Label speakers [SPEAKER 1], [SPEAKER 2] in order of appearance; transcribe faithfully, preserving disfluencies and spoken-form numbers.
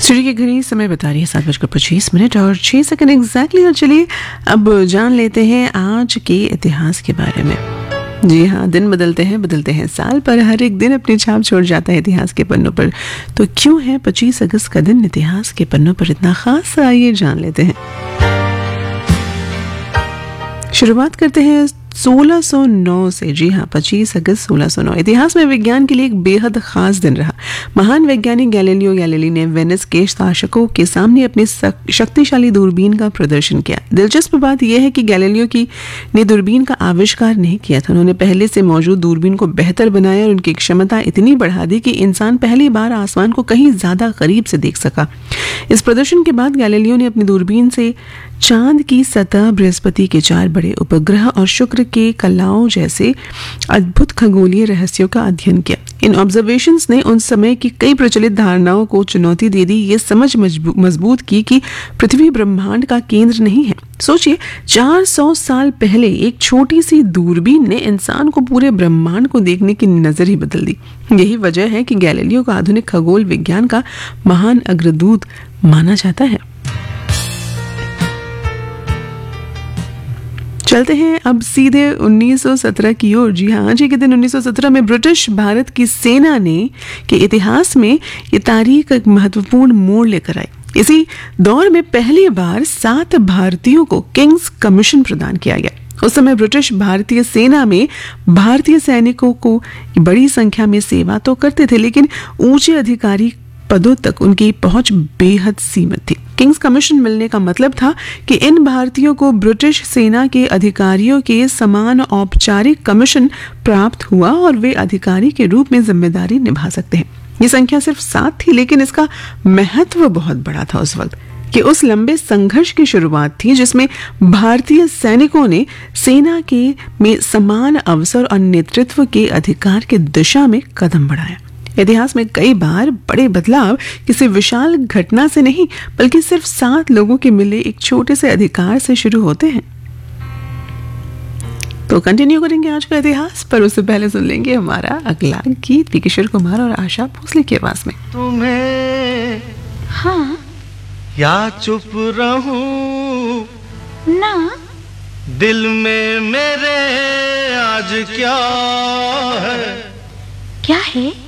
[SPEAKER 1] Studio की घड़ी समय बता रही है सात बजकर पच्चीस मिनट और छः सेकंड एग्जैक्टली। और चलिए अब जान लेते हैं आज के इतिहास के बारे में। जी हाँ, दिन बदलते हैं बदलते हैं साल, पर हर एक दिन अपनी छाप छोड़ जाता है इतिहास के पन्नों पर। तो क्यों है पच्चीस अगस्त का दिन इतिहास के पन्नों पर इतना खास, आइए जान लेते हैं। शुरुआत करते हैं सोलह सौ नौ से। जी हाँ, पच्चीस अगस्त सोलह सौ नौ इतिहास में विज्ञान के लिए एक बेहद खास दिन रहा। महान वैज्ञानिक गैलीलियो गैलीली ने वेनिस के शासकों के सामने अपने शक्तिशाली दूरबीन का प्रदर्शन किया। दिलचस्प बात यह है कि गैलीलियो की ने दूरबीन का आविष्कार नहीं किया था, उन्होंने पहले से मौजूद दूरबीन को बेहतर बनाया और उनकी क्षमता इतनी बढ़ा दी कि इंसान पहली बार आसमान को कहीं ज्यादा करीब से देख सका। इस प्रदर्शन के बाद गैलीलियो ने अपनी दूरबीन से चांद की सतह, बृहस्पति के चार बड़े उपग्रह और शुक्र के कलाओं जैसे अद्भुत खगोलीय रहस्यों का अध्ययन किया। इन ऑब्जर्वेशंस ने उन समय की कई प्रचलित धारणाओं को चुनौती दे दी, ये समझ मजबूत की कि पृथ्वी ब्रह्मांड का केंद्र नहीं है। सोचिए, चार सौ साल पहले एक छोटी सी दूरबीन ने इंसान को पूरे ब्रह्मांड को देखने की नजर ही बदल दी। यही वजह है कि गैलीलियो को आधुनिक खगोल विज्ञान का महान अग्रदूत माना जाता है। चलते हैं अब सीधे उन्नीस सौ सत्रह की ओर। जी हाँ, आज के दिन उन्नीस सौ सत्रह में ब्रिटिश भारत की सेना ने के इतिहास में ये तारीख एक महत्वपूर्ण मोड़ लेकर आई। इसी दौर में पहली बार सात भारतीयों को किंग्स कमीशन प्रदान किया गया। उस समय ब्रिटिश भारतीय सेना में भारतीय सैनिकों को बड़ी संख्या में सेवा तो करते थे, लेकिन ऊंचे अधिकारी पदों तक उनकी पहुंच बेहद सीमित थी। किंग्स कमीशन मिलने का मतलब था कि इन भारतीयों को ब्रिटिश सेना के अधिकारियों के समान औपचारिक कमीशन प्राप्त हुआ और वे अधिकारी के रूप में जिम्मेदारी निभा सकते हैं। ये संख्या सिर्फ सात थी, लेकिन इसका महत्व बहुत बड़ा था उस वक्त कि उस लंबे संघर्ष की शुरुआत थी जिसमें भारतीय सैनिकों ने सेना के में समान अवसर और नेतृत्व के अधिकार की दिशा में कदम बढ़ाया। इतिहास में कई बार बड़े बदलाव किसी विशाल घटना से नहीं, बल्कि सिर्फ सात लोगों के मिले एक छोटे से अधिकार से शुरू होते हैं। तो कंटिन्यू करेंगे आज का इतिहास, पर उससे पहले सुन लेंगे हमारा अगला गीत किशोर कुमार और आशा भोसले की आवाज में।
[SPEAKER 2] तुम्हें
[SPEAKER 3] हाँ
[SPEAKER 2] या चुप रहूं
[SPEAKER 3] ना,
[SPEAKER 2] दिल में मेरे आज क्या है
[SPEAKER 3] क्या है?